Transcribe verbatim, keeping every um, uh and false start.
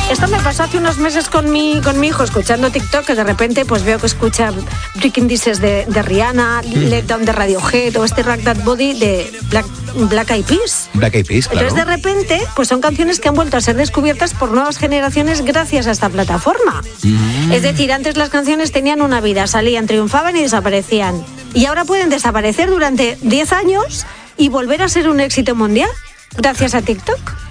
Esto me pasó hace unos meses con mi, con mi hijo, escuchando TikTok, que de repente pues veo que escucha Breaking Disses de, de Rihanna, mm. Let Down de Radiohead, o este Rock That Body de Black, Black Eyed Peas. Black Eyed Peas, claro. Entonces, de repente, pues son canciones que han vuelto a ser descubiertas por nuevas generaciones gracias a esta plataforma. Mm. Es decir, antes las canciones tenían una vida, salían, triunfaban y desaparecían. Y ahora pueden desaparecer durante diez años y volver a ser un éxito mundial gracias a TikTok.